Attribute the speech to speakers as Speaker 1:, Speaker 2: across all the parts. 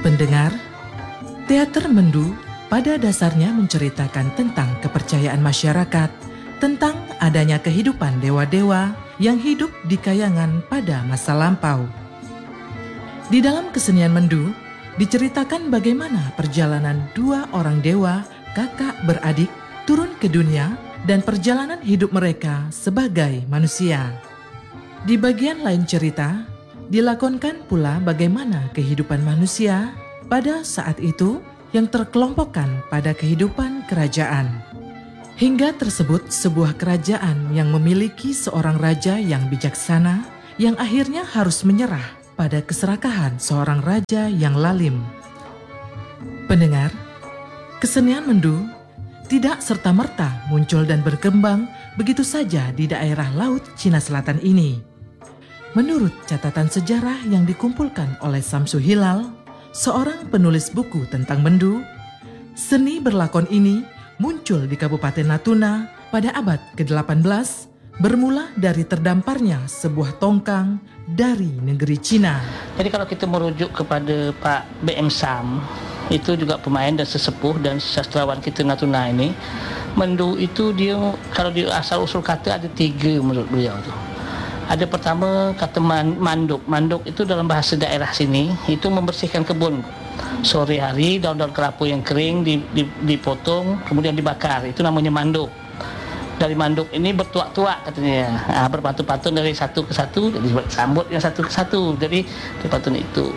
Speaker 1: Pendengar, teater Mendu pada dasarnya menceritakan tentang kepercayaan masyarakat, tentang adanya kehidupan dewa-dewa yang hidup di kayangan pada masa lampau. Di dalam kesenian Mendu, diceritakan bagaimana perjalanan dua orang dewa, kakak beradik, turun ke dunia dan perjalanan hidup mereka sebagai manusia. Di bagian lain cerita, dilakonkan pula bagaimana kehidupan manusia pada saat itu yang terkelompokkan pada kehidupan kerajaan. Hingga tersebut sebuah kerajaan yang memiliki seorang raja yang bijaksana yang akhirnya harus menyerah pada keserakahan seorang raja yang lalim. Pendengar, kesenian Mendu tidak serta-merta muncul dan berkembang begitu saja di daerah Laut Cina Selatan ini. Menurut catatan sejarah yang dikumpulkan oleh Samsu Hilal, seorang penulis buku tentang Mendu, seni berlakon ini muncul di Kabupaten Natuna pada abad ke-18, bermula dari terdamparnya sebuah tongkang dari negeri Cina.
Speaker 2: Jadi kalau kita merujuk kepada Pak B.M. Sam, itu juga pemain dan sesepuh dan sastrawan kita Natuna ini, Mendu itu dia kalau di asal-usul kata ada 3 menurut beliau tu. Ada pertama kata manduk. Manduk itu dalam bahasa daerah sini itu membersihkan kebun. Sore hari daun-daun kelapa yang kering dipotong kemudian dibakar. Itu namanya manduk. Dari manduk ini bertuak-tuak katanya. Berpatun-patun dari satu ke satu, jadi sambut yang satu ke satu. Jadi dipatun itu.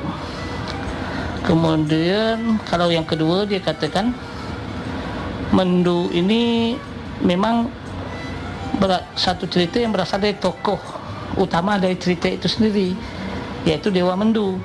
Speaker 2: Kemudian kalau yang kedua dia katakan Mendu ini memang satu cerita yang berasal dari tokoh utama dari cerita itu sendiri, yaitu Dewa Mendu.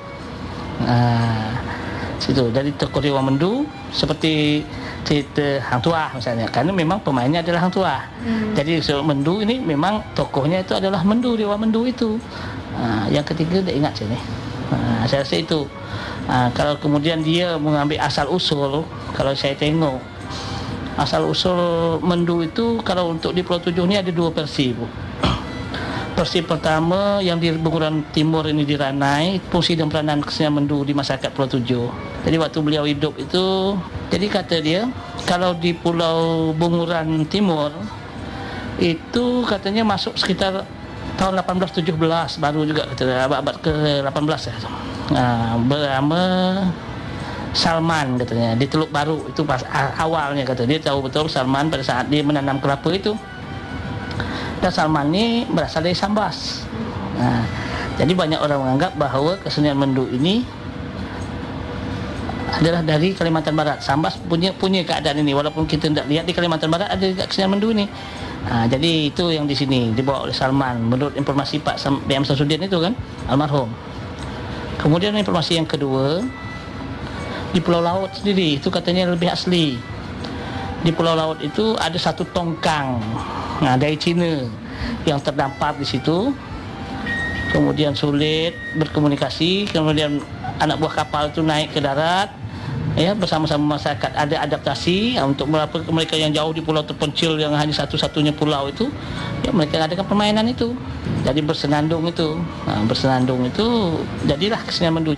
Speaker 2: Situ dari tokoh Dewa Mendu seperti cerita Hang Tuah misalnya, karena memang pemainnya adalah Hang Tuah. Jadi Mendu ini memang tokohnya itu adalah Mendu, Dewa Mendu itu. Yang ketiga tak ingat saya ni. Saya rasa itu. Kalau kemudian dia mengambil asal usul, kalau saya tengok asal usul Mendu itu kalau untuk di Pulau Tujuh ni ada 2 versi, Bu. Versi pertama yang di Bunguran Timur ini di Ranai, fungsi dan peranan kesenian Mendu di masyarakat Pulau Tujuh. Jadi waktu beliau hidup itu, jadi kata dia kalau di Pulau Bunguran Timur itu katanya masuk sekitar tahun 1817 baru juga kata abad ke-18 ya. Bernama Salman katanya di Teluk Baru itu pas awalnya kata dia tahu betul Salman pada saat dia menanam kelapa itu. Dan Salman ini berasal dari Sambas. Jadi banyak orang menganggap bahawa kesenian Mendu ini adalah dari Kalimantan Barat. Sambas punya keadaan ini, walaupun kita tidak lihat di Kalimantan Barat ada kesenian Mendu ini. Jadi itu yang di sini dibawa oleh Salman menurut informasi Pak B.M. Samsudin itu kan, almarhum. Kemudian informasi yang kedua, di Pulau Laut sendiri itu katanya lebih asli. Di Pulau Laut itu ada satu tongkang dari Cina yang terdampar di situ. Kemudian sulit berkomunikasi, kemudian anak buah kapal itu naik ke darat, ya bersama-sama masyarakat ada adaptasi untuk mereka yang jauh di pulau terpencil yang hanya satu-satunya pulau itu, ya mereka adakan permainan itu. Jadi bersenandung itu, jadilah kesenian Mendu.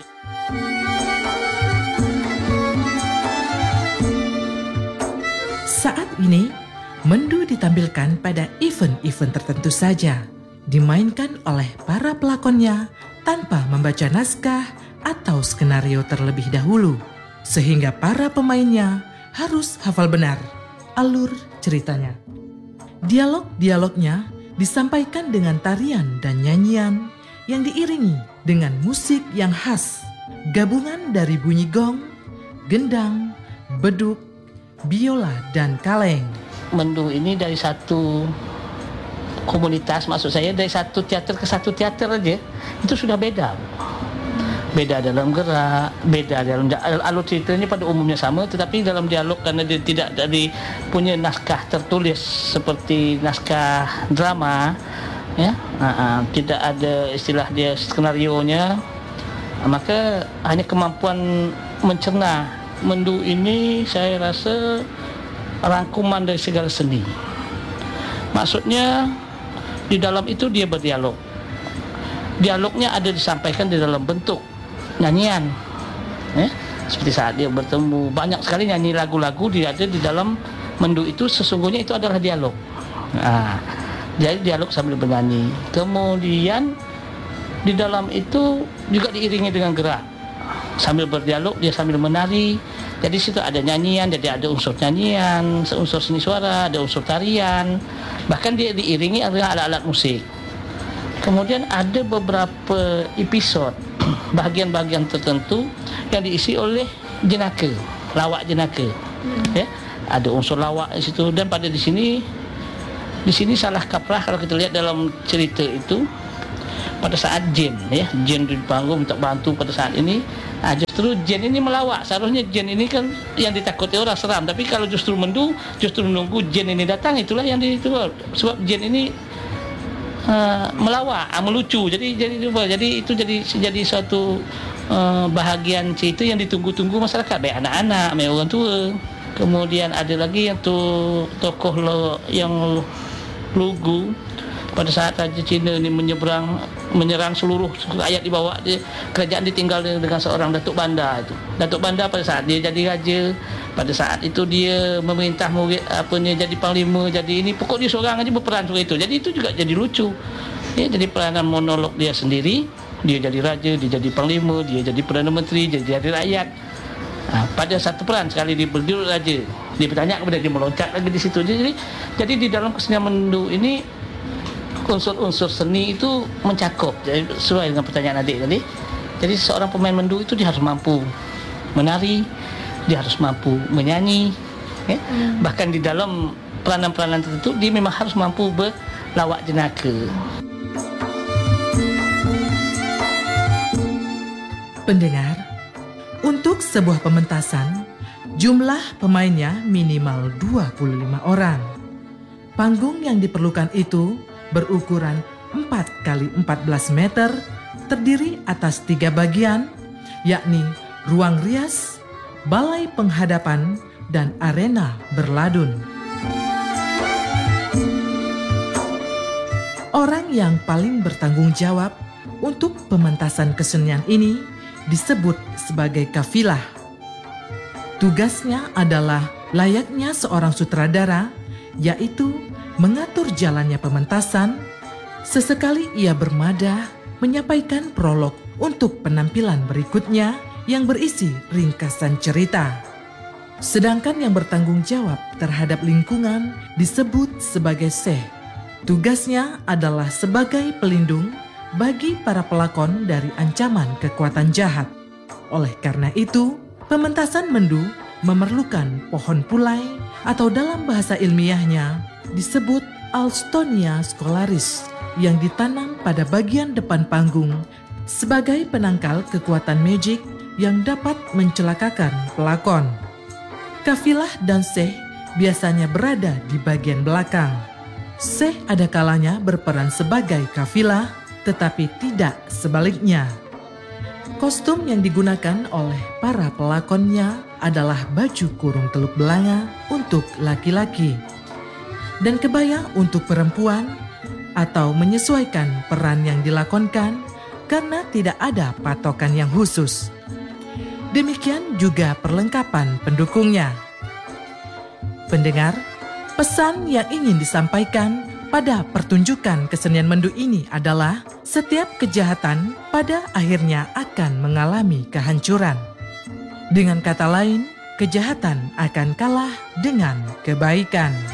Speaker 1: Saat ini, Mendu ditampilkan pada event-event tertentu saja, dimainkan oleh para pelakonnya tanpa membaca naskah atau skenario terlebih dahulu, sehingga para pemainnya harus hafal benar alur ceritanya. Dialog-dialognya disampaikan dengan tarian dan nyanyian yang diiringi dengan musik yang khas, gabungan dari bunyi gong, gendang, beduk, biola, dan kaleng.
Speaker 2: Mendu ini dari satu komunitas, maksud saya dari satu teater ke satu teater aja itu sudah beda. Beda dalam gerak, beda dalam alur ceritanya pada umumnya sama, tetapi dalam dialog karena dia tidak dari punya naskah tertulis seperti naskah drama, ya, tidak ada istilah dia skenarionya, maka hanya kemampuan mencerna. Mendu ini saya rasa rangkuman dari segala seni. Maksudnya di dalam itu dia berdialog. Dialognya ada disampaikan di dalam bentuk nyanyian, ya. Seperti saat dia bertemu, banyak sekali nyanyi lagu-lagu dia ada di dalam mendu itu, sesungguhnya itu adalah dialog. Jadi dialog sambil bernyanyi. Kemudian di dalam itu juga diiringi dengan gerak. Sambil berdialog dia sambil menari. Jadi situ ada nyanyian, jadi ada unsur nyanyian, unsur seni suara, ada unsur tarian. Bahkan dia diiringi oleh alat-alat musik. Kemudian ada beberapa episode, bahagian-bahagian tertentu yang diisi oleh jenaka, lawak jenaka. Ya, ada unsur lawak di situ, dan pada di sini salah kaprah kalau kita lihat dalam cerita itu, pada saat jin di panggung minta bantu pada saat ini, justru jin ini melawak. Seharusnya jin ini kan yang ditakuti orang seram, tapi kalau justru mendu, justru menunggu jin ini datang, itulah yang sebab jin ini melawak, melucu. Jadi itu jadi suatu bahagian cerita yang ditunggu-tunggu masyarakat, baik anak-anak, baik orang tua. Kemudian ada lagi yang tokoh yang lugu pada saat Raja Cina ini menyerang seluruh rakyat di bawah dia, kerajaan ditinggal dengan seorang Datuk Banda itu. Datuk Banda pada saat dia jadi raja, pada saat itu dia memerintah jadi panglima, jadi ini pokok dia seorang aja berperan seperti itu. Jadi itu juga jadi lucu. Ya, jadi peranan monolog dia sendiri, dia jadi raja, dia jadi panglima, dia jadi perdana menteri, dia jadi rakyat. Pada satu peran sekali dia berdiri raja, dia bertanya kepada dia, meloncat lagi di situ. Jadi di dalam kesenian mendu ini unsur-unsur seni itu mencakup. Jadi sesuai dengan pertanyaan adik tadi. Jadi seorang pemain mendu itu dia harus mampu menari, dia harus mampu menyanyi, ya. Bahkan di dalam peranan-peranan tertentu dia memang harus mampu berlawak jenaka.
Speaker 1: Pendengar, untuk sebuah pementasan, jumlah pemainnya minimal 25 orang. Panggung yang diperlukan itu berukuran 4 kali 14 meter, terdiri atas 3 bagian, yakni ruang rias, balai penghadapan, dan arena berladun. Orang yang paling bertanggung jawab untuk pementasan kesenian ini disebut sebagai kafilah. Tugasnya adalah layaknya seorang sutradara, yaitu mengatur jalannya pementasan. Sesekali ia bermadah menyampaikan prolog untuk penampilan berikutnya yang berisi ringkasan cerita. Sedangkan yang bertanggung jawab terhadap lingkungan disebut sebagai syekh. Tugasnya adalah sebagai pelindung bagi para pelakon dari ancaman kekuatan jahat. Oleh karena itu, pementasan mendu memerlukan pohon pulai atau dalam bahasa ilmiahnya disebut Alstonia scolaris yang ditanam pada bagian depan panggung sebagai penangkal kekuatan magic yang dapat mencelakakan pelakon. Kafilah dan syekh biasanya berada di bagian belakang. Syekh ada kalanya berperan sebagai kafilah, tetapi tidak sebaliknya. Kostum yang digunakan oleh para pelakonnya adalah baju kurung teluk belanga untuk laki-laki dan kebaya untuk perempuan, atau menyesuaikan peran yang dilakonkan karena tidak ada patokan yang khusus. Demikian juga perlengkapan pendukungnya. Pendengar, pesan yang ingin disampaikan pada pertunjukan kesenian mendu ini adalah setiap kejahatan pada akhirnya akan mengalami kehancuran. Dengan kata lain, kejahatan akan kalah dengan kebaikan.